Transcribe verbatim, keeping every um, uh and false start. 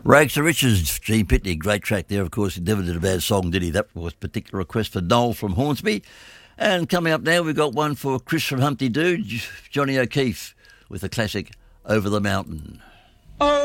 Rags to Riches, Gene Pitney, great track there. Of course, he never did a bad song, did he? That was a particular request for Noel from Hornsby. And coming up now, we've got one for Chris from Humpty Doo, Johnny O'Keefe with the classic Over the Mountain. Oh.